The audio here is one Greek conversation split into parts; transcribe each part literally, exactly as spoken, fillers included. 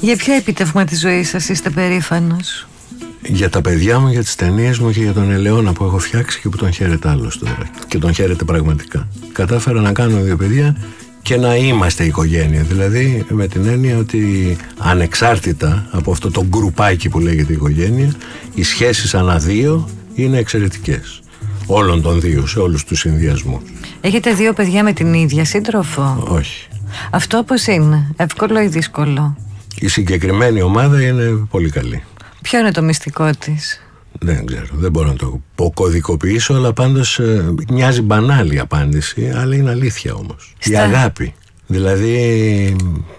Για ποιο επίτευγμα της ζωής σας είστε περήφανος? Για τα παιδιά μου, για τις ταινίες μου και για τον Ελαιώνα που έχω φτιάξει και που τον χαίρεται άλλος τώρα. Και τον χαίρεται πραγματικά. Κατάφερα να κάνω δύο παιδιά και να είμαστε οικογένεια. Δηλαδή με την έννοια ότι ανεξάρτητα από αυτό το γκρουπάκι που λέγεται οικογένεια, οι σχέσεις ανά δύο είναι εξαιρετικές. Όλων των δύο, σε όλους τους συνδυασμούς. Έχετε δύο παιδιά με την ίδια σύντροφο? Όχι. Αυτό πώς είναι, εύκολο ή δύσκολο? Η συγκεκριμένη ομάδα είναι πολύ καλή. Ποιο είναι το μυστικό της? Δεν ξέρω, δεν μπορώ να το πω κωδικοποιήσω, αλλά πάντως ε, μοιάζει μπανάλη η απάντηση, αλλά είναι αλήθεια όμως. Στα... Η αγάπη. Δηλαδή,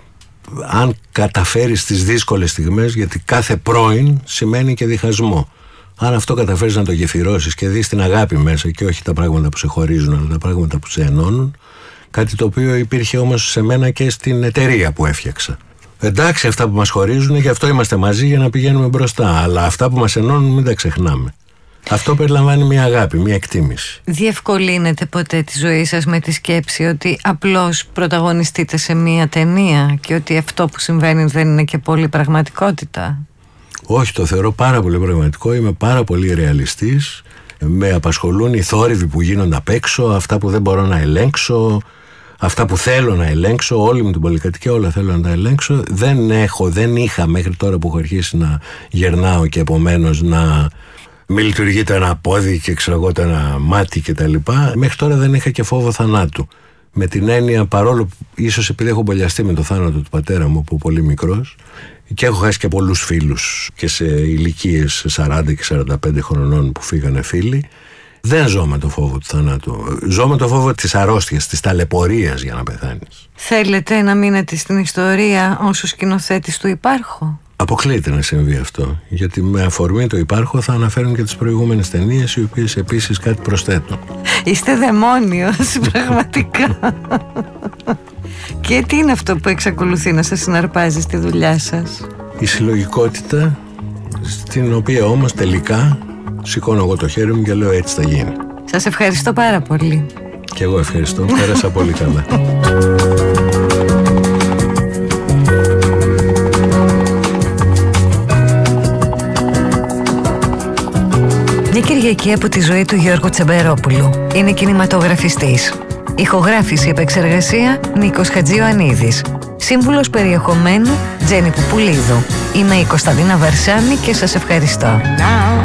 αν καταφέρεις τις δύσκολες στιγμές, γιατί κάθε πρώην σημαίνει και διχασμό. Αν αυτό καταφέρεις να το γεφυρώσεις και δεις την αγάπη μέσα και όχι τα πράγματα που σε χωρίζουν, αλλά τα πράγματα που σε ενώνουν, κάτι το οποίο υπήρχε όμως σε μένα και στην εταιρεία που έφτιαξα. Εντάξει, αυτά που μας χωρίζουν, γι' αυτό είμαστε μαζί για να πηγαίνουμε μπροστά. Αλλά αυτά που μας ενώνουν μην τα ξεχνάμε. Αυτό περιλαμβάνει μια αγάπη, μια εκτίμηση. Διευκολύνεται ποτέ τη ζωή σας με τη σκέψη ότι απλώς πρωταγωνιστείτε σε μια ταινία και ότι αυτό που συμβαίνει δεν είναι και πολύ πραγματικότητα? Όχι, το θεωρώ πάρα πολύ πραγματικό. Είμαι πάρα πολύ ρεαλιστής. Με απασχολούν οι θόρυβοι που γίνονται απ' έξω, αυτά που δεν μπορώ να ελέγξω. Αυτά που θέλω να ελέγξω, όλη μου την πολυκατοικία, όλα θέλω να τα ελέγξω. Δεν έχω, δεν είχα μέχρι τώρα που έχω αρχίσει να γερνάω και επομένως να μην λειτουργεί το ένα πόδι και ξέρω εγώ το ένα μάτι κτλ. Μέχρι τώρα δεν είχα και φόβο θανάτου. Με την έννοια, παρόλο που ίσως επειδή έχω μπολιαστεί με το θάνατο του πατέρα μου από πολύ μικρός και έχω χάσει και πολλούς φίλους και σε ηλικίες σαράντα και σαράντα πέντε χρονών που φύγανε φίλοι. Δεν ζω με το φόβο του θανάτου. Ζω με το φόβο της αρρώστιας, της ταλαιπωρίας για να πεθάνεις. Θέλετε να μείνετε στην ιστορία όσο σκηνοθέτης του Υπάρχω? Αποκλείεται να συμβεί αυτό. Γιατί με αφορμή το Υπάρχω θα αναφέρουν και τις προηγούμενες ταινίες, οι οποίες επίσης κάτι προσθέτουν. Είστε δαιμόνιος, πραγματικά. Και τι είναι αυτό που εξακολουθεί να σας συναρπάζει στη δουλειά σας? Η συλλογικότητα, στην οποία όμως τελικά σηκώνω εγώ το χέρι μου και λέω έτσι θα γίνει. Σας ευχαριστώ πάρα πολύ. Και εγώ ευχαριστώ, πέρασα πολύ καλά. Μια Κυριακή από τη ζωή του Γιώργου Τσεμπερόπουλου. Είναι κινηματογραφιστής. Ηχογράφηση, επεξεργασία Νίκος Χατζιωαννίδης. Σύμβουλος περιεχομένου Τζέννη Πουπουλίδου. Είμαι η Κωνσταντίνα Βαρσάνη και σας ευχαριστώ.